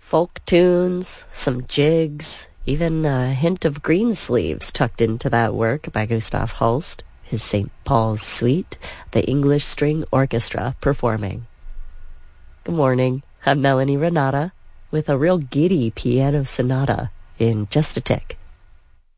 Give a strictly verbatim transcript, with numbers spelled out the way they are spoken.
Folk tunes, some jigs, even a hint of Greensleeves tucked into that work by Gustav Holst, his Saint Paul's Suite, the English String Orchestra performing. Good morning, I'm Melanie Renata with a real giddy piano sonata in just a tick.